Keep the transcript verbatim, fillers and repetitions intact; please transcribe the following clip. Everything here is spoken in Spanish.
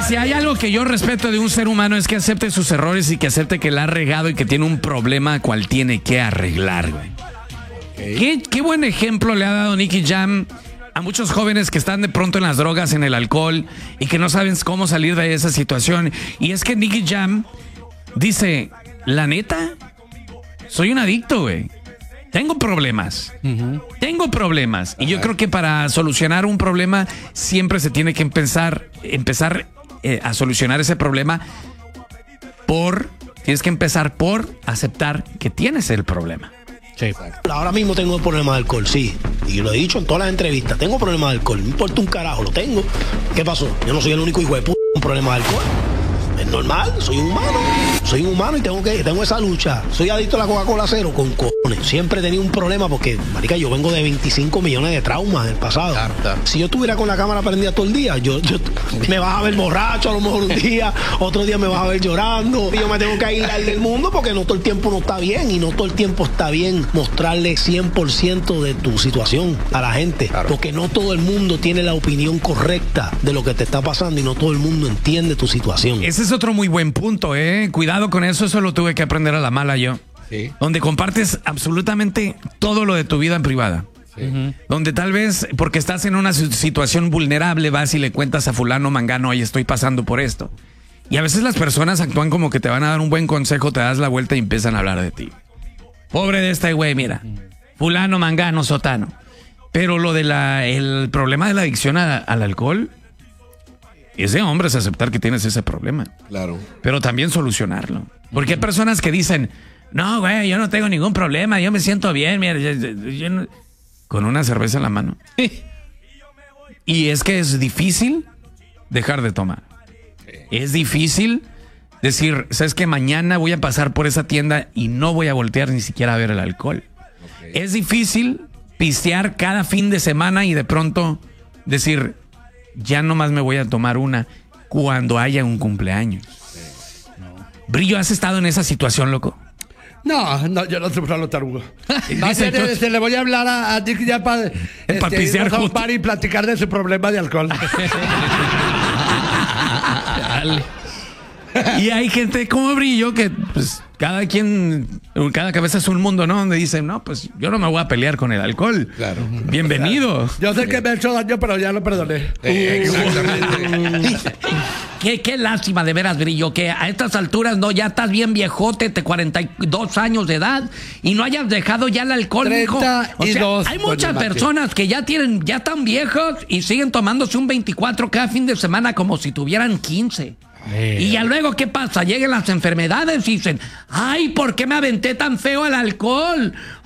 si hay algo que yo respeto de un ser humano es que acepte sus errores y que acepte que la ha regado y que tiene un problema cual tiene que arreglar, güey. Okay. ¿Qué, qué buen ejemplo le ha dado Nicky Jam a muchos jóvenes que están de pronto en las drogas, en el alcohol y que no saben cómo salir de esa situación. Y es que Nicky Jam dice, la neta, soy un adicto, güey. Tengo problemas. Uh-huh. Tengo problemas. Ajá. Y yo creo que para solucionar un problema siempre se tiene que empezar, empezar eh, a solucionar ese problema por... Tienes que empezar por aceptar que tienes el problema. Sí. Ahora mismo tengo un problema de alcohol, sí. Y lo he dicho en todas las entrevistas. Tengo problema de alcohol. No importa un carajo, lo tengo. ¿Qué pasó? Yo no soy el único hijo de p*** con problema de alcohol. Es normal, soy un humano. Soy un humano y tengo que tengo esa lucha. Soy adicto a la Coca-Cola cero con cojones. Siempre he tenido un problema porque, marica, yo vengo de veinticinco millones de traumas en el pasado. Claro, claro. Si yo estuviera con la cámara prendida todo el día, yo, yo me vas a ver borracho a lo mejor un día, otro día me vas a ver llorando. Y yo me tengo que aislar del mundo porque no todo el tiempo no está bien y no todo el tiempo está bien mostrarle cien por ciento de tu situación a la gente. Claro. Porque no todo el mundo tiene la opinión correcta de lo que te está pasando y no todo el mundo entiende tu situación. Ese es otro muy buen punto, ¿eh? Cuidado con eso, eso lo tuve que aprender a la mala yo. Sí. Donde compartes absolutamente todo lo de tu vida en privada. Sí. Uh-huh. Donde tal vez, porque estás en una situación vulnerable, vas y le cuentas a fulano, mangano, oye, estoy pasando por esto. Y a veces las personas actúan como que te van a dar un buen consejo, te das la vuelta y empiezan a hablar de ti. Pobre de este güey, mira. Fulano, mangano, sotano. Pero lo de la, el problema de la adicción a, al alcohol... Ese hombre es aceptar que tienes ese problema. Claro. Pero también solucionarlo. Porque hay personas que dicen, no, güey, yo no tengo ningún problema, yo me siento bien, mira, yo, yo, yo no... con una cerveza en la mano. Y es que es difícil dejar de tomar. Es difícil decir, sabes que mañana voy a pasar por esa tienda y no voy a voltear ni siquiera a ver el alcohol. Okay. Es difícil pistear cada fin de semana y de pronto decir, ya nomás me voy a tomar una cuando haya un cumpleaños. Sí, no. Brillo, ¿has estado en esa situación, loco? No, no, yo no soy un tarugo. No, se, se, se le voy a hablar a, a Dick ya para este, a un par y platicar de su problema de alcohol. Y hay gente como Brillo que, pues, cada quien, cada cabeza es un mundo, ¿no? Donde dicen, no, pues yo no me voy a pelear con el alcohol. Claro. Bienvenido. Claro. Yo sé que me ha hecho daño, pero ya lo perdoné. Eh, exactamente. Qué, qué lástima, de veras, Brillo, que a estas alturas no, ya estás bien viejote, de cuarenta y dos años de edad, y no hayas dejado ya el alcohol, mijo. O sea, hay muchas personas que ya tienen, ya están viejos y siguen tomándose un veinticuatro cada fin de semana como si tuvieran quince. Eh. Y ya luego, ¿qué pasa? Llegan las enfermedades y dicen, ay, ¿por qué me aventé tan feo al alcohol?